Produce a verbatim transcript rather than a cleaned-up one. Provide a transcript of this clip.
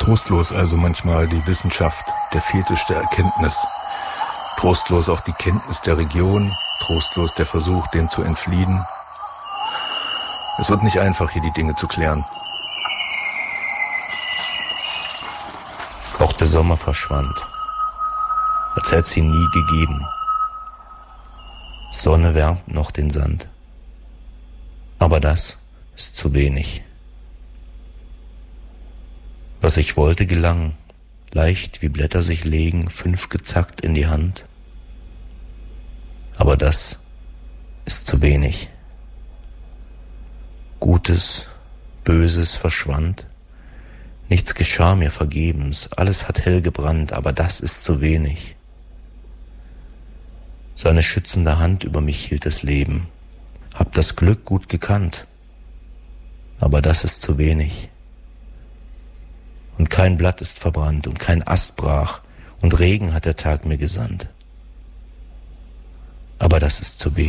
Trostlos also manchmal die Wissenschaft, der Fetisch der Erkenntnis. Trostlos auch die Kenntnis der Region, trostlos der Versuch, dem zu entfliehen. Es wird nicht einfach, hier die Dinge zu klären. Auch der Sommer verschwand, als hätte es ihn nie gegeben. Sonne wärmt noch den Sand, aber das ist zu wenig. Was ich wollte, gelang, leicht wie Blätter sich legen, fünf gezackt in die Hand. Aber das ist zu wenig. Gutes, Böses verschwand, nichts geschah mir vergebens, alles hat hell gebrannt, aber das ist zu wenig. Seine schützende Hand über mich hielt das Leben, hab das Glück gut gekannt, aber das ist zu wenig. Und kein Blatt ist verbrannt und kein Ast brach und Regen hat der Tag mir gesandt. Aber das ist zu wenig.